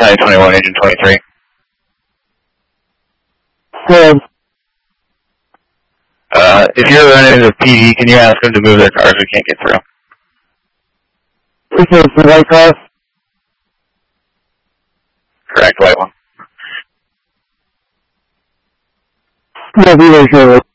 Battalion 21, Agent 23. If you're running into PD, can you ask them to move their cars? We can't get through. This is the white car? Correct, white one. Yeah, be there shortly.